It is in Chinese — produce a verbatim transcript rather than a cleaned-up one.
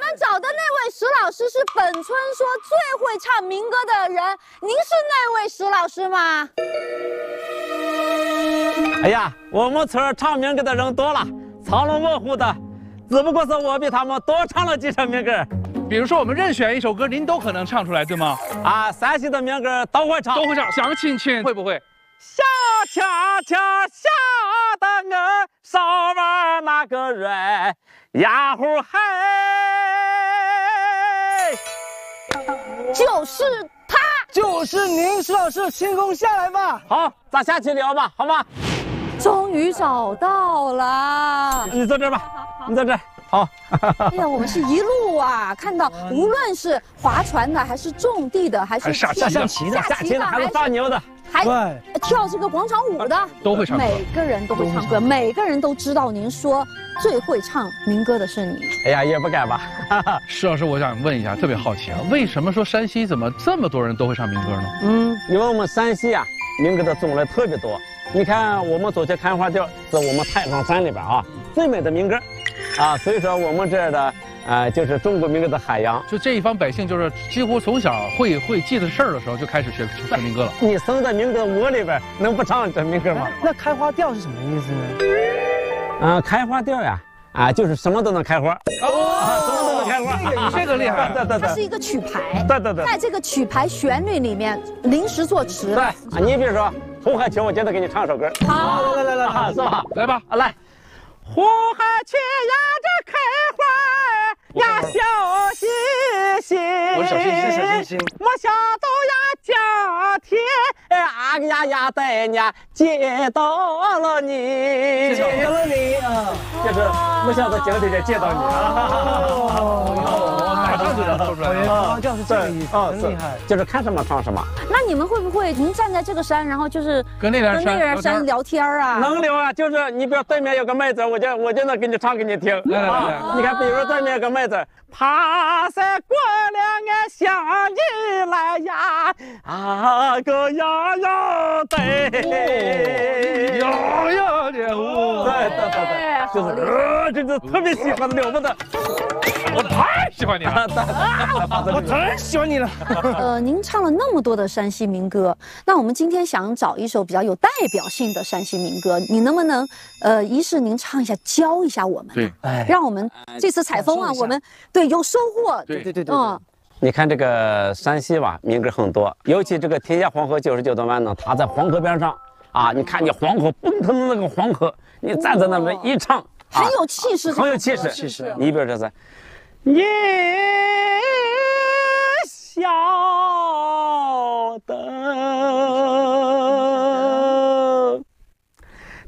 找的那位石老师是本村说最会唱民歌的人，您是那位石老师吗？ 哎呀，我们村唱民歌的人多了，藏龙卧虎的，只不过是我比他们多唱了几首民歌。 比如说我们任选一首歌，您都可能唱出来，对吗？ 啊，山西的民歌都会唱， 都会唱。想亲亲会不会？ 小恰恰下的我上玩那个人呀呼嗨， 就是他， 就是您，石老师，轻功下来吧。 好，咱下去聊吧，好吗？ 终于找到了。 你坐这儿吧，你坐这儿。好， 哎呀，我们是一路啊，看到无论是划船的，还是种地的，还是下象棋的， 下棋的，还是放牛的， 还跳这个广场舞的， 都会唱歌。 每个人都会唱歌，每个人都知道您说最会唱民歌的是你。 哎呀，也不敢吧。 石老师，我想问一下，特别好奇啊，为什么说山西怎么这么多人都会唱民歌呢？ 嗯，因为我们山西啊，民歌的种类特别多。你看，我们走去看花调，是我们太行山里边啊最美的民歌。啊，所以说我们这儿的，呃，就是中国民歌的海洋。 就这一方百姓，就是几乎从小会会记得事儿的时候就开始学学民歌了。 你生在民歌窝里边，能不唱这民歌吗？ 那开花调是什么意思呢？ 嗯、呃，开花调呀，啊，就是什么都能开花。哦，什么都能开花。 这个厉害。 对对对。 它是一个曲牌。 对对对。 在这个曲牌旋律里面临时作词。 对啊，你比如说《红海桥》，我接着给你唱首歌。 好， 来来来来，是吧？ 来吧， 啊来。红海去呀，这开花呀，小星星， 我小星星，小星星， 我小豆呀，家天啊呀呀，带呀见到了你， 见到了你啊， 就是我小豆今天见到你啊， 马上就能说出来了。 花调是这个意思，很厉害。 就是看什么唱什么。 那你们会不会您站在这个山，然后就是跟那边跟那边山聊天啊？ 能聊啊，就是你比如对面有个妹子，我就我就能给你唱给你听。 来来来， 你看，比如对面有个妹子，爬山过了俺想你来呀，啊个呀呀对， 呀呀的哦，对对对对，就是呃，这就特别喜欢的了不得。 我太喜欢你了， 我太喜欢你了。 呃，您唱了那么多的山西民歌，那我们今天想找一首比较有代表性的山西民歌，你能不能呃，一是您唱一下，教一下我们？ 对， 让我们这次采风啊，我们对有收获。 对对对对， 嗯。 你看这个山西吧，民歌很多，尤其这个天下黄河九十九段弯呢，它在黄河边上啊，你看你黄河奔腾的那个黄河，你站在那边一唱， 很有气势， 很有气势。 气势。 你比如这是，耶。